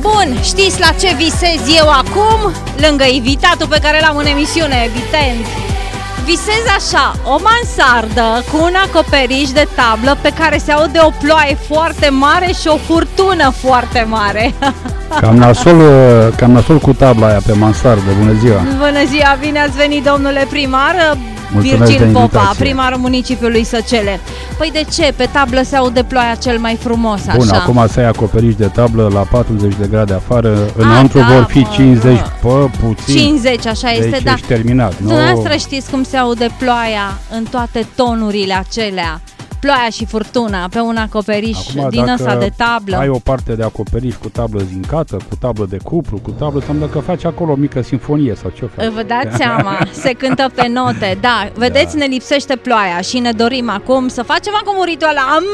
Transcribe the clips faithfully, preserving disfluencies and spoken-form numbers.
Bun, știți la ce visez eu acum? Lângă invitatul pe care l-am în emisiune, evident. Visez așa, o mansardă cu un acoperiș de tablă pe care se aude o ploaie foarte mare și o furtună foarte mare. Cam nasol, cam nasol cu tabla aia pe mansardă. Bună ziua! Bună ziua, bine ați venit, domnule primar. Mulțumesc Virgil de Popa, invitație. primarul municipiului Săcele. Păi de ce? Pe tablă se aude ploaia cel mai frumos, așa. Bun, acum să ai acoperiș de tablă la patruzeci de grade afară, înăuntru da, vor fi mă, cincizeci, mă. pă, puțin. cincizeci, așa deci este, da. ești terminat. Dumneavoastră știți cum se aude ploaia în toate tonurile acelea. Ploaia și furtuna pe un acoperiș Acum, din ăsta de tablă. ai o parte de acoperiș cu tablă zincată, cu tablă de cupru, cu tablă, înseamnă că faci acolo o mică sinfonie sau ce faci. Vă dați seama, se cântă pe note. Da, vedeți, Da. ne lipsește ploaia și ne dorim acum să facem acum un ritual am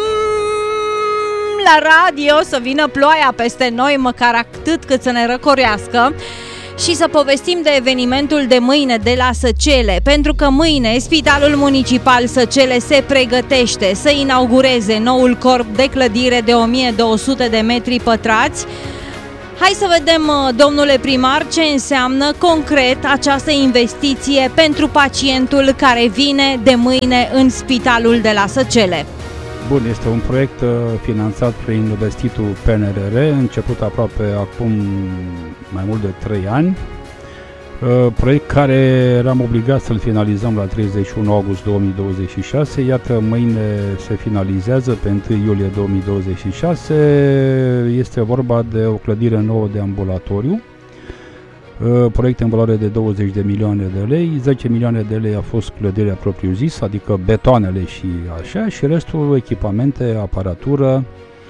la radio, să vină ploaia peste noi, măcar atât cât să ne răcorească. Și să povestim de evenimentul de mâine de la Săcele, pentru că mâine Spitalul Municipal Săcele se pregătește să inaugureze noul corp de clădire de o mie două sute de metri pătrați. Hai să vedem, domnule primar, ce înseamnă concret această investiție pentru pacientul care vine de mâine în Spitalul de la Săcele. Bun, este un proiect uh, finanțat prin vestitul P N R R, început aproape acum mai mult de trei ani. Uh, proiect care eram obligat să-l finalizăm la treizeci și unu august două mii douăzeci și șase. Iată, mâine se finalizează pe întâi iulie două mii douăzeci și șase. Este vorba de o clădire nouă de ambulatoriu. Proiect în valoare de douăzeci de milioane de lei, zece milioane de lei a fost clădirea propriu-zis, adică betoanele și așa, și restul echipamente, aparatură,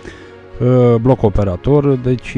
bloc operator, deci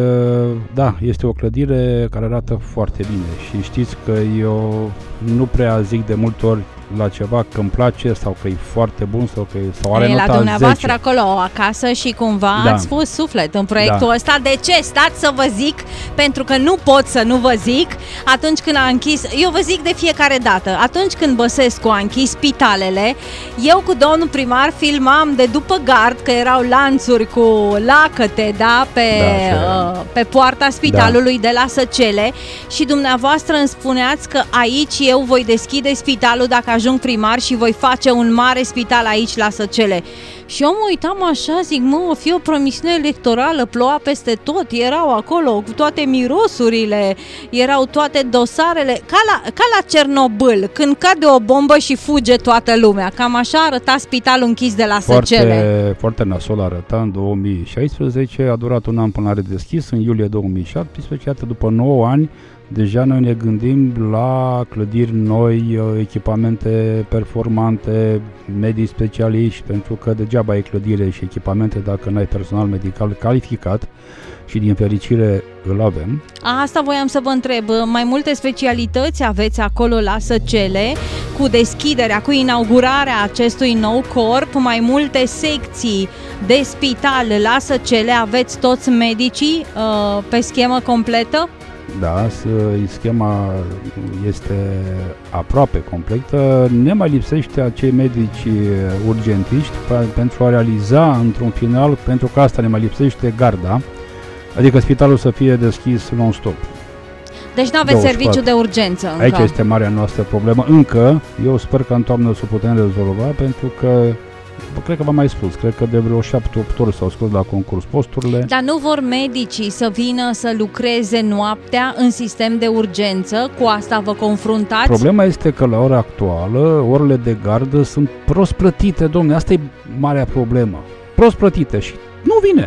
da, este o clădire care arată foarte bine și știți că eu nu prea zic de multe ori la ceva că îmi place sau că e foarte bun sau că sau are e nota la dumneavoastră zece. acolo acasă și cumva Da. ați pus suflet în proiectul Da. ăsta. De ce? Stați să vă zic, pentru că nu pot să nu vă zic. Atunci când a închis, eu vă zic de fiecare dată, atunci când Băsescu a închis spitalele, eu cu domnul primar filmam de după gard, că erau lanțuri cu lacăte, da, pe, Da, uh, pe poarta spitalului da. de la Săcele, și dumneavoastră îmi spuneați că aici eu voi deschide spitalul dacă ajung primar și voi face un mare spital aici la Săcele. Și eu mă uitam așa, zic, mă, o fi o promisiune electorală, ploua peste tot, erau acolo cu toate mirosurile, erau toate dosarele, ca la, ca la Cernobâl, când cade o bombă și fuge toată lumea. Cam așa arăta spitalul închis de la Săcele. Foarte, foarte nasol arăta în două mii șaisprezece, a durat un an până la redeschis, în iulie două mii șaptesprezece, iată, după nouă ani, deja noi ne gândim la clădiri noi, echipamente performante, medii specialiști, pentru că degeaba ai clădire și echipamente dacă n-ai personal medical calificat și din fericire îl avem. Asta voiam să vă întreb, mai multe specialități aveți acolo la Săcele, cu deschiderea, cu inaugurarea acestui nou corp, mai multe secții de spital la Săcele, aveți toți medicii uh, pe schemă completă? Da, schema este aproape completă. Ne mai lipsește acei medici urgentiști pentru a realiza într-un final, pentru că asta ne mai lipsește, garda, adică spitalul să fie deschis non-stop. Deci nu aveți serviciu de urgență încă. Aici este marea noastră problemă. Încă, eu sper că în toamnă să o putem rezolva, pentru că cred că v-am mai spus, cred că de vreo șapte opt ori s-au scos la concurs posturile. Dar nu vor medicii să vină să lucreze noaptea în sistem de urgență? Cu asta vă confruntați? Problema este că la ora actuală orele de gardă sunt prost plătite, domne, asta e marea problemă. Prost plătite și nu vine.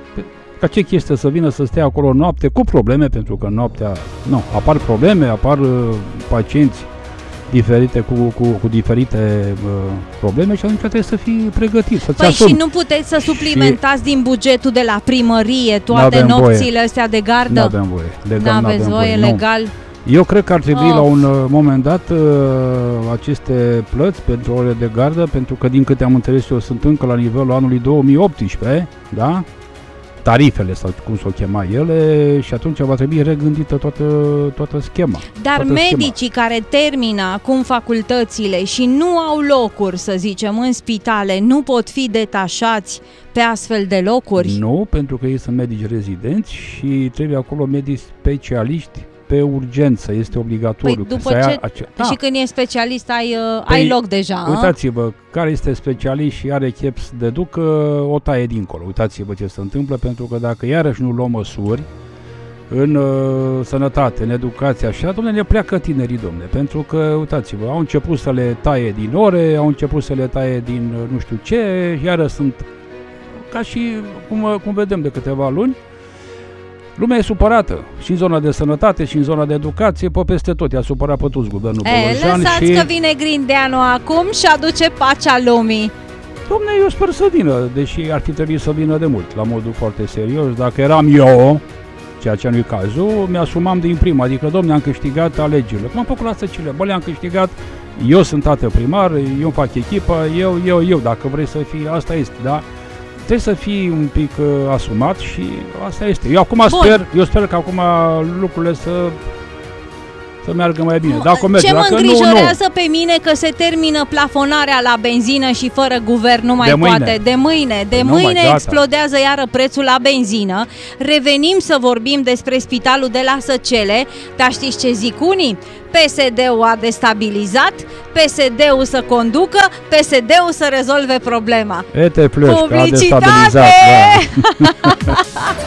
Ca ce chestie să vină să stea acolo noapte cu probleme, pentru că noaptea, nu, apar probleme, apar uh, pacienți diferite cu, cu, cu diferite uh, probleme și atunci trebuie să fii pregătit, să-ți Păi asumi. și nu puteți să suplimentați și din bugetul de la primărie toate N-avem nopțile voie. astea de gardă? Nu avem voie. Legal N-aveți n-avem voie, voie, legal? Nu. Eu cred că ar trebui Oh. la un uh, moment dat uh, aceste plăți pentru ore de gardă, pentru că din câte am înțeles eu sunt încă la nivelul anului două mii optsprezece, da? tarifele sau cum s-o chema ele și atunci va trebui regândită toată, toată schema. Dar toată medicii schema. care termină acum facultățile și nu au locuri, să zicem, în spitale, nu pot fi detașați pe astfel de locuri? Nu, pentru că ei sunt medici rezidenți și trebuie acolo medici specialiști pe urgență, este obligatoriu. Păi după să ce, ace- da. Și când e specialist ai, păi, ai loc deja. Uitați-vă, care este specialist și are chef să deducă, o taie dincolo. Uitați-vă ce se întâmplă, pentru că dacă iarăși nu luăm măsuri în uh, sănătate, în educație, așa, dom'le, ne pleacă tinerii, dom'le, pentru că, uitați-vă, au început să le taie din ore, au început să le taie din uh, nu știu ce, iară sunt ca și cum, cum vedem de câteva luni. Lumea e supărată și în zona de sănătate și în zona de educație, pe peste tot, i-a supărat pe toți guvernul Bolojan. Lăsați și... că vine Grindeanu acum și aduce pacea lumii. Dom'le, eu sper să vină, deși ar fi trebuit să vină de mult, la modul foarte serios. Dacă eram eu, ceea ce nu-i cazul, mi-asumam din prima, adică, dom'le, am câștigat alegerile. Cum am făcut la Săcile? Bă, le-am câștigat, eu sunt tată primar, eu fac echipă, eu, eu, eu, dacă vrei să fii, asta este, da? Trebuie să fii un pic uh, asumat și asta este. Eu acum Bun. sper, eu sper că acum lucrurile să să meargă mai bine. Dacă merge, ce mă dacă îngrijorează nu, nu. pe mine că se termină plafonarea la benzină și fără guvern nu mai de poate. Mâine. De mâine. De nu mâine mai, explodează iară prețul la benzină. Revenim să vorbim despre spitalul de la Săcele, dar știți ce zic unii? P S D-ul a destabilizat, P S D-ul să conducă, P S D-ul să rezolve problema. E, te pleci, că a destabilizat. Da.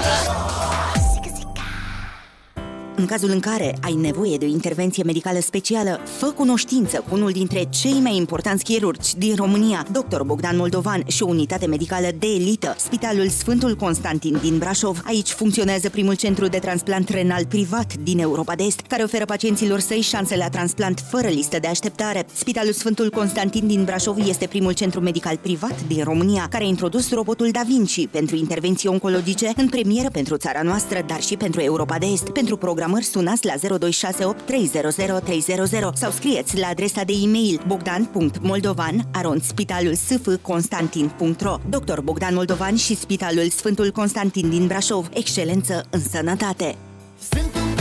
În cazul în care ai nevoie de o intervenție medicală specială, fă cunoștință cu unul dintre cei mai importanți chirurgi din România, doctor Bogdan Moldovan, și o unitate medicală de elită, Spitalul Sfântul Constantin din Brașov. Aici funcționează primul centru de transplant renal privat din Europa de Est, care oferă pacienților săi șanse la transplant fără listă de așteptare. Spitalul Sfântul Constantin din Brașov este primul centru medical privat din România, care a introdus robotul Da Vinci pentru intervenții oncologice în premieră pentru țara noastră, dar și pentru Europa de Est. Pentru program sunați la zero doi șase opt trei zero zero trei zero zero sau scrieți la adresa de e-mail bogdan punct moldovan arond spitalul s f constantin punct ro. doctor Bogdan Moldovan și Spitalul Sfântul Constantin din Brașov. Excelență în sănătate!